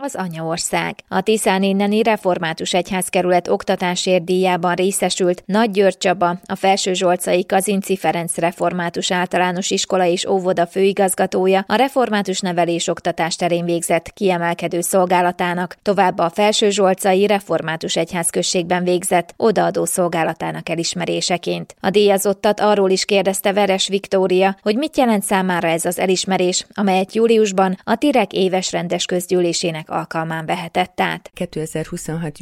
az anyaország. A Tiszán inneni református egyházkerület oktatásért díjában részesült Nagy György Csaba, a Felsőzsolcai Kazinczy Ferenc Református Általános Iskola és Óvoda főigazgatója a református nevelés-oktatás terén végzett kiemelkedő szolgálatának, továbbá a Felsőzsolcai Református Egyházközségben végzett odaadó szolgálatának elismeréseként. A díjazottat arról is kérdezte Veres Viktória, hogy mit jelent számára ez az elismerés, amelyet júliusban a Tirek éves rendes közgyűlésének alkalmán vehetett át. 2026.